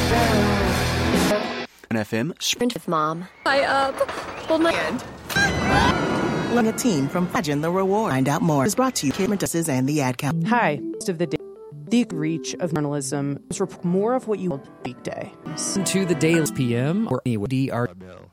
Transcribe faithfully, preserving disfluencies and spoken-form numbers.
An F M. Sprint with mom. I up. Hold my hand. Learn a team from Imagine the Reward. Find out more. Is brought to you, Cameron Dusses and the Ad Count. Hi, of the day. The reach of journalism is more of what you will weekday. Listen to the Daily P M or any D R.